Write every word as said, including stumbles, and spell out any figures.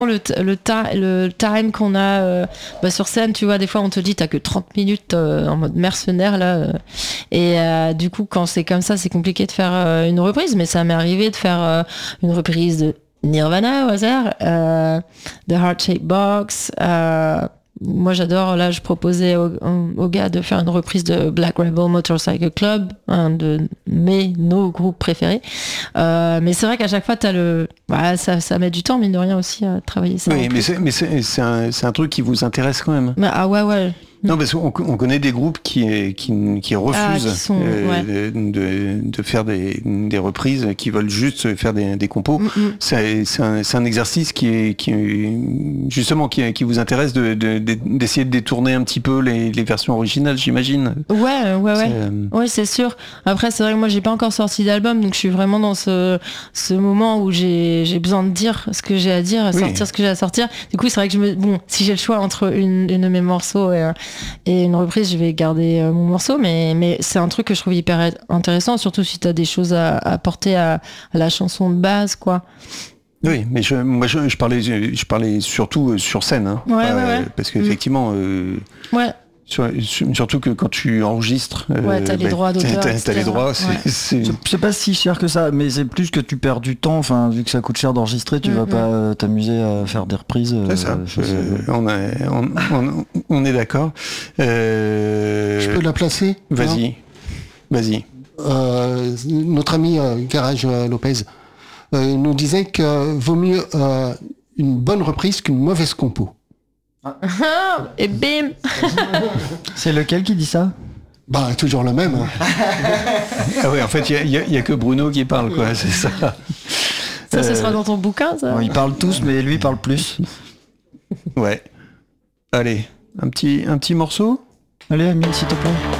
Le, t- le, ta- le time qu'on a euh, bah sur scène, tu vois, des fois on te dit t'as que trente minutes euh, en mode mercenaire là, euh, et euh, du coup quand c'est comme ça c'est compliqué de faire euh, une reprise, mais ça m'est arrivé de faire euh, une reprise de Nirvana au hasard, euh, The Heart Shaped Box. Euh, moi j'adore, là je proposais aux au gars de faire une reprise de Black Rebel Motorcycle Club, un de mes, nos groupes préférés. Euh, mais c'est vrai qu'à chaque fois t'as le, bah, ça, ça met du temps mine de rien aussi à travailler ça. Oui, mais c'est, mais c'est, c'est, un, c'est un truc qui vous intéresse quand même. Mais, ah ouais ouais. Non, parce qu'on on connaît des groupes qui, qui, qui refusent ah, qui sont, euh, ouais. de, de faire des, des reprises, qui veulent juste faire des, des compos. Mm-hmm. C'est, c'est, un, c'est un exercice qui est, qui est justement qui, qui vous intéresse de, de, de, d'essayer de détourner un petit peu les, les versions originales, j'imagine. Ouais, ouais, ouais. C'est, euh... ouais, c'est sûr. Après, c'est vrai que moi, j'ai pas encore sorti d'album, donc je suis vraiment dans ce, ce moment où j'ai, j'ai besoin de dire ce que j'ai à dire, à sortir oui. ce que j'ai à sortir. Du coup, c'est vrai que je me, bon, si j'ai le choix entre une, une de mes morceaux et et une reprise, je vais garder euh, mon morceau, mais, mais c'est un truc que je trouve hyper intéressant, surtout si tu as des choses à apporter à, à la chanson de base, quoi. Oui, mais je, moi je, je parlais, je parlais surtout sur scène, hein, ouais, euh, ouais, ouais. parce qu'effectivement, euh, ouais. Sur, surtout que quand tu enregistres, ouais, t'as euh, les bah, droits d'auteur, t'as, t'as les droits. C'est, ouais. c'est... c'est, c'est pas si cher que ça, mais c'est plus que tu perds du temps. Enfin, vu que ça coûte cher d'enregistrer, tu mm-hmm. vas pas euh, t'amuser à faire des reprises. C'est ça. Euh, euh, on, est, on, on, on est d'accord. Euh... Je peux la placer. Vas-y, hein vas-y. Euh, notre ami euh, Garage euh, Lopez euh, nous disait que vaut mieux euh, une bonne reprise qu'une mauvaise compo. Ah. Et bim. C'est lequel qui dit ça? Bah toujours le même. Hein. Ah ouais, en fait, il y, y, y a que Bruno qui parle, quoi. C'est ça. Ça, euh... ce sera dans ton bouquin, ça. Bon, ils parlent tous, mais lui il parle plus. Ouais. Allez, un petit, un petit morceau. Allez, Amine, s'il te plaît.